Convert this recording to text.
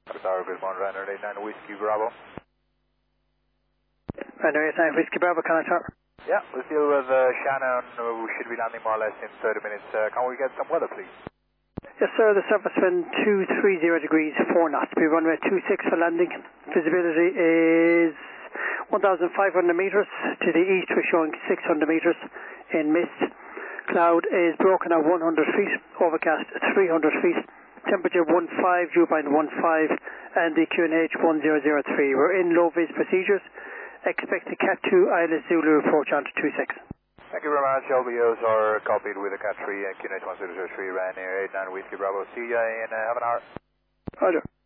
Tower, good morning, Ryanair 89 Whiskey Bravo. Ryanair 89 Whiskey Bravo, can I start? Yeah, we'll deal with Shannon. We should be landing more or less in 30 minutes. Can we get some weather, please? Yes, sir. The surface wind 230 degrees, 4 knots. We runway 26 for landing. Visibility is 1,500 metres. To the east, we're showing 600 metres in mist. Cloud is broken at 100 feet. Overcast 300 feet. Temperature 15, dew point 15, and the QNH 1003. We're in low vis procedures. Expect the Cat 2 ILS Zulu approach onto 26. Thank you very much. LBOs are copied with the Cat 3 and QNH 1003, Ryanair 89 Whiskey Bravo. See ya in half an hour. Roger.